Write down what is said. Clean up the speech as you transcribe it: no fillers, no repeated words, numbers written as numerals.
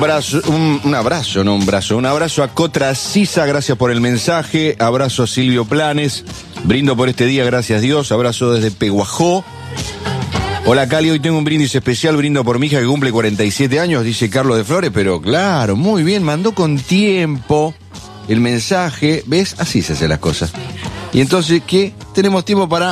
Un abrazo a Cotra Sisa, gracias por el mensaje. Abrazo a Silvio Planes. Brindo por este día, gracias Dios. Abrazo desde Peguajó. Hola Cali, hoy tengo un brindis especial, brindo por mi hija que cumple 47 años, dice Carlos de Flores, pero claro, muy bien, mandó con tiempo el mensaje, ¿ves? Así se hacen las cosas. Y entonces, ¿qué? Tenemos tiempo para